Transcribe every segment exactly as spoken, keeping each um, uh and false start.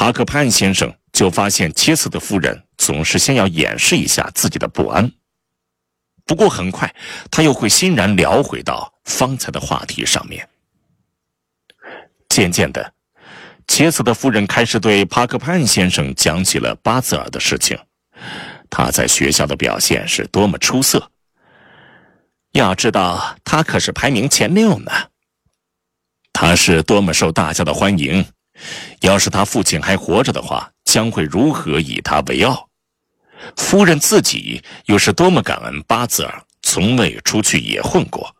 帕克潘先生就发现切斯特夫人总是先要掩饰一下自己的不安，不过很快他又会欣然聊回到方才的话题上面。渐渐的，切斯特夫人开始对帕克潘先生讲起了巴兹尔的事情，他在学校的表现是多么出色，要知道他可是排名前六呢。他是多么受大家的欢迎，要是他父亲还活着的话，将会如何以他为傲。夫人自己又是多么感恩巴兹尔从未出去野混过。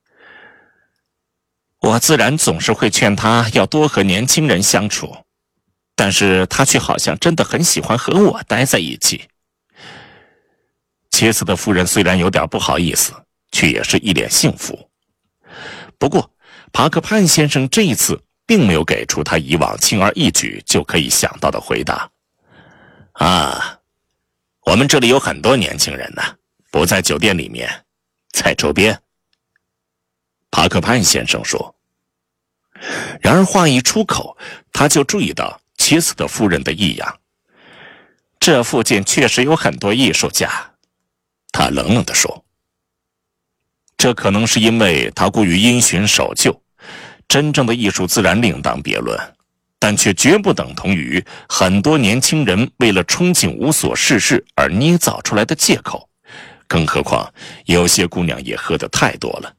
我自然总是会劝他要多和年轻人相处，但是他却好像真的很喜欢和我待在一起。切斯特夫人虽然有点不好意思，却也是一脸幸福。不过帕克潘先生这一次并没有给出他以往轻而易举就可以想到的回答。啊，我们这里有很多年轻人呢，不在酒店里面，在周边。帕克潘先生说。然而话一出口，他就注意到切斯特夫人的异样。这附近确实有很多艺术家，他冷冷地说。这可能是因为他过于因循守旧，真正的艺术自然另当别论，但却绝不等同于很多年轻人为了憧憬无所事事而捏造出来的借口，更何况有些姑娘也喝得太多了。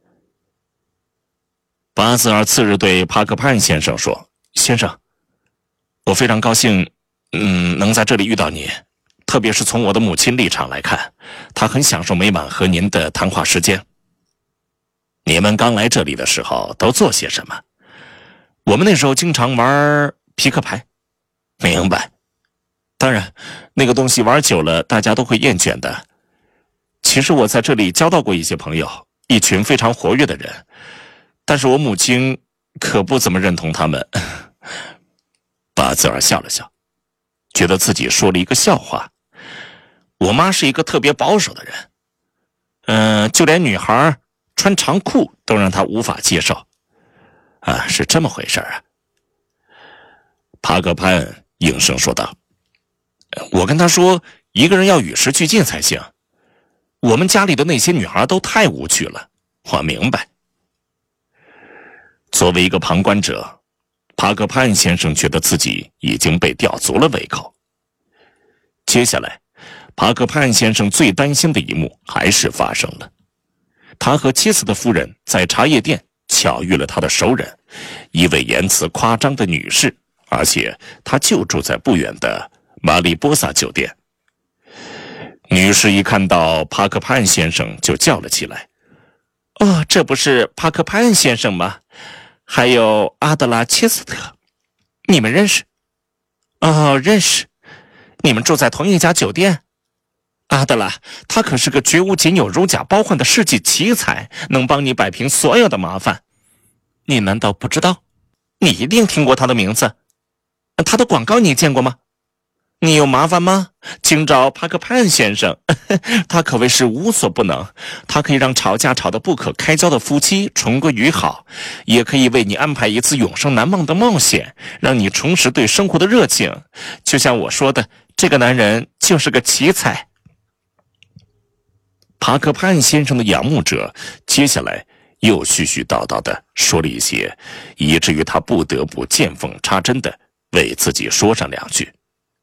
巴兹尔次日对帕克潘先生说：先生，我非常高兴嗯，能在这里遇到你，特别是从我的母亲立场来看，她很享受每晚和您的谈话时间。你们刚来这里的时候都做些什么？我们那时候经常玩扑克牌。明白。当然，那个东西玩久了大家都会厌倦的。其实我在这里交到过一些朋友，一群非常活跃的人，但是我母亲可不怎么认同他们。巴兹尔笑了笑，觉得自己说了一个笑话。我妈是一个特别保守的人，嗯、呃，就连女孩穿长裤都让她无法接受。啊，是这么回事啊。帕克潘应声说道。我跟她说，一个人要与时俱进才行。我们家里的那些女孩都太无趣了。我明白。作为一个旁观者，帕克潘先生觉得自己已经被吊足了胃口。接下来，帕克潘先生最担心的一幕还是发生了。他和切斯特夫人在茶叶店巧遇了他的熟人，一位言辞夸张的女士，而且她就住在不远的马里波萨酒店。女士一看到帕克潘先生就叫了起来：哦，这不是帕克潘先生吗？还有阿德拉切斯特，你们认识？哦，认识。你们住在同一家酒店？阿德拉，他可是个绝无仅有、如假包换的世纪奇才，能帮你摆平所有的麻烦。你难道不知道？你一定听过他的名字。他的广告你见过吗？你有麻烦吗？请找帕克潘先生，他可谓是无所不能。他可以让吵架吵得不可开交的夫妻重归于好，也可以为你安排一次永生难忘的冒险，让你重拾对生活的热情。就像我说的，这个男人就是个奇才。帕克潘先生的仰慕者接下来又絮絮叨叨地说了一些，以至于他不得不见缝插针地为自己说上两句。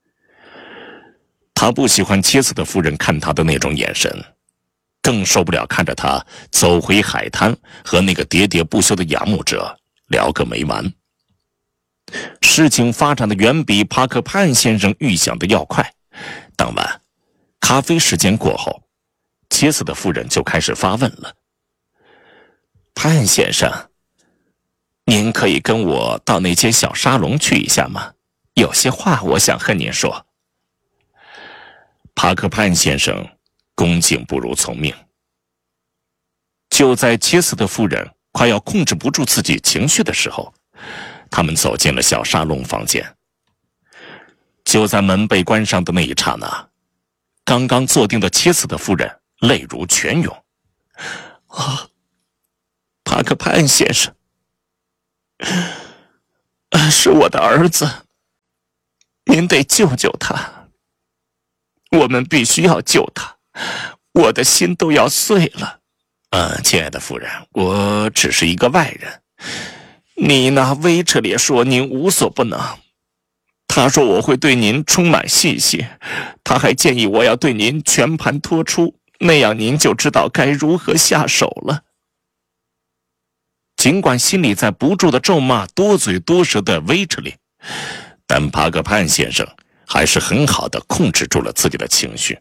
他不喜欢切斯特夫人看他的那种眼神，更受不了看着他走回海滩和那个喋喋不休的仰慕者聊个没完。事情发展的远比帕克潘先生预想的要快。当晚咖啡时间过后，切斯特夫人就开始发问了：潘先生，您可以跟我到那间小沙龙去一下吗？有些话我想和您说。帕克潘先生恭敬不如从命。就在切斯特夫人快要控制不住自己情绪的时候，他们走进了小沙龙房间。就在门被关上的那一刹那，刚刚坐定的切斯特夫人泪如泉涌。啊，帕克潘先生，是我的儿子。 您得救救他，我们必须要救他，我的心都要碎了。 呃，亲爱的夫人，我只是一个外人。 你那威彻里说您无所不能，他说我会对您充满信心，他还建议我要对您全盘托出，那样您就知道该如何下手了。 尽管心里在不住的咒骂多嘴多舌的威彻里，但帕克潘先生还是很好的控制住了自己的情绪。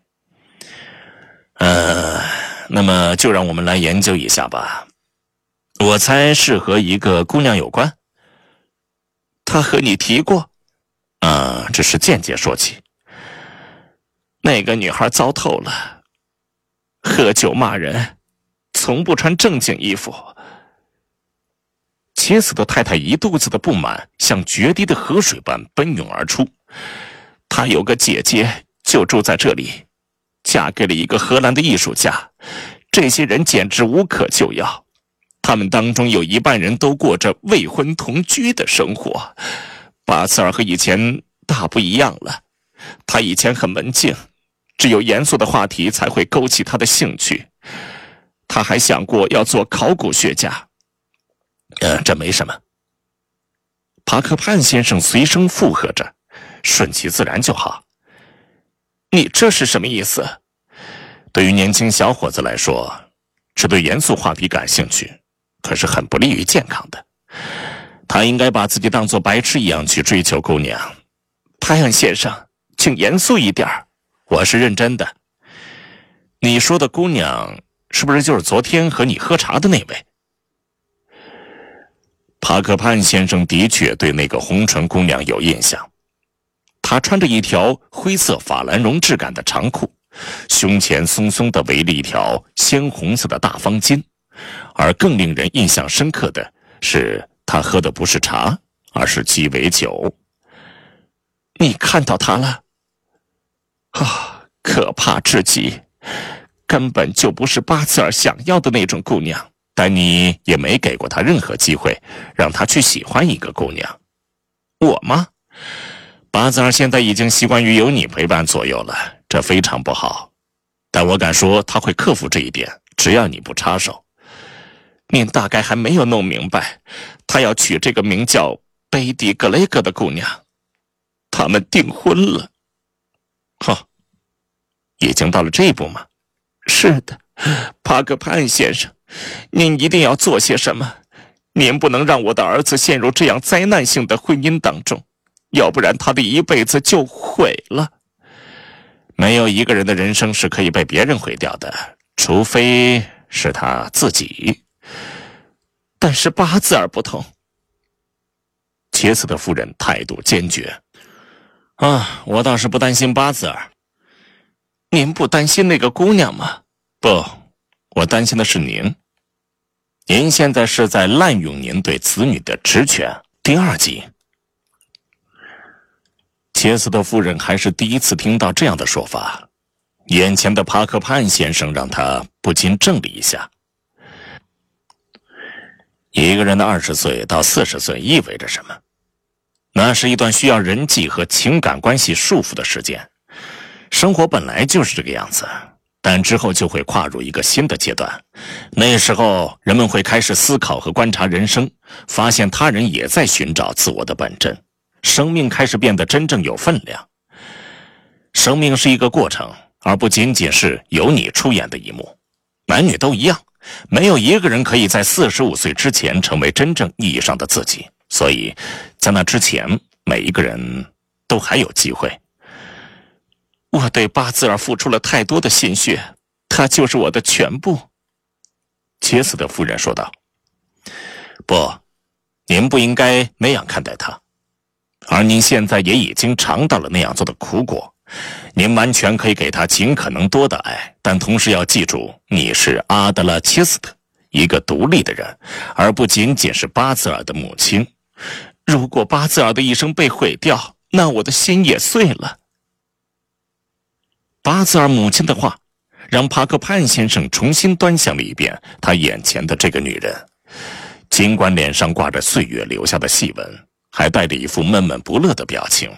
呃，那么就让我们来研究一下吧。我猜是和一个姑娘有关。 她和你提过？ 啊、呃，只是间接说起。 那个女孩糟透了，喝酒骂人，从不穿正经衣服。 切斯特太太一肚子的不满像决堤的河水般奔涌而出。 她有个姐姐就住在这里，嫁给了一个荷兰的艺术家，这些人简直无可救药。他们当中有一半人都过着未婚同居的生活。巴茨尔和以前大不一样了，他以前很文静，只有严肃的话题才会勾起他的兴趣。他还想过要做考古学家。 呃，这没什么。帕克潘先生随声附和着，顺其自然就好。 你这是什么意思？ 对于年轻小伙子来说，只对严肃话题感兴趣，可是很不利于健康的。他应该把自己当作白痴一样去追求姑娘。 派恩先生，请严肃一点， 我是认真的。你说的姑娘，是不是就是昨天和你喝茶的那位？帕克潘先生的确对那个红唇姑娘有印象。她穿着一条灰色法兰绒质感的长裤，胸前松松地围了一条鲜红色的大方巾，而更令人印象深刻的是，她喝的不是茶，而是鸡尾酒。 你看到她了？啊，可怕至极，根本就不是巴茨尔想要的那种姑娘。 但你也没给过他任何机会，让他去喜欢一个姑娘。 我吗？ 巴兹尔现在已经习惯于有你陪伴左右了，这非常不好。但我敢说他会克服这一点，只要你不插手。 您大概还没有弄明白，他要娶这个名叫贝蒂格雷格的姑娘，他们订婚了。 哈，已经到了这一步吗？ 是的，帕克潘先生，您一定要做些什么。您不能让我的儿子陷入这样灾难性的婚姻当中，要不然他的一辈子就毁了。 没有一个人的人生是可以被别人毁掉的，除非是他自己。 但是巴兹尔不同。 切斯特夫人态度坚决。啊，我倒是不担心巴兹尔。 您不担心那个姑娘吗？ 不，我担心的是您。您现在是在滥用您对子女的职权。第二集。切斯特夫人还是第一次听到这样的说法，眼前的帕克潘先生让他不禁怔了一下。一个人的二十岁到四十岁意味着什么？那是一段需要人际和情感关系束缚的时间。生活本来就是这个样子，但之后就会跨入一个新的阶段。那时候人们会开始思考和观察人生，发现他人也在寻找自我的本真，生命开始变得真正有分量。生命是一个过程，而不仅仅是由你出演的一幕。男女都一样，没有一个人可以在四十五岁之前成为真正意义上的自己，所以在那之前，每一个人都还有机会。 我对巴兹尔付出了太多的心血，他就是我的全部。 切斯特夫人说道。不，您不应该那样看待他，而您现在也已经尝到了那样做的苦果。您完全可以给他尽可能多的爱，但同时要记住，你是阿德拉切斯特，一个独立的人，而不仅仅是巴兹尔的母亲。 如果巴兹尔的一生被毁掉，那我的心也碎了。 巴兹尔母亲的话让帕克潘先生重新端详了一遍他眼前的这个女人，尽管脸上挂着岁月留下的细纹，还带着一副闷闷不乐的表情。